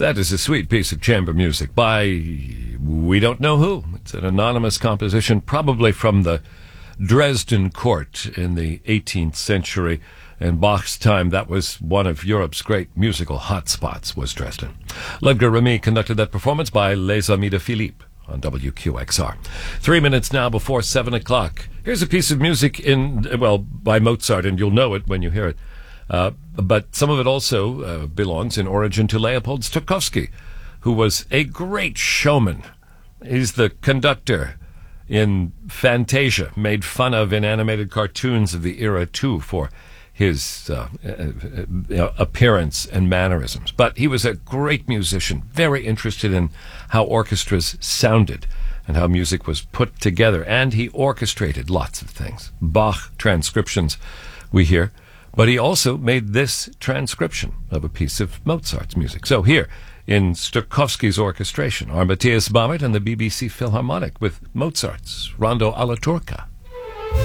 That is a sweet piece of chamber music by we don't know who. It's an anonymous composition, probably from the Dresden court in the 18th century. In Bach's time, that was one of Europe's great musical hotspots, was Dresden. Ludger Remy conducted that performance by Les Amis de Philippe on WQXR. 3 minutes now before 7 o'clock. Here's a piece of music by Mozart, and you'll know it when you hear it. But some of it also belongs in origin to Leopold Stokowski, who was a great showman. He's the conductor in Fantasia, made fun of in animated cartoons of the era, too, for his appearance and mannerisms. But he was a great musician, very interested in how orchestras sounded and how music was put together. And he orchestrated lots of things. Bach transcriptions we hear. But he also made this transcription of a piece of Mozart's music. So here, in Stokowski's orchestration, are Matthias Bammert and the BBC Philharmonic with Mozart's Rondo alla Turca.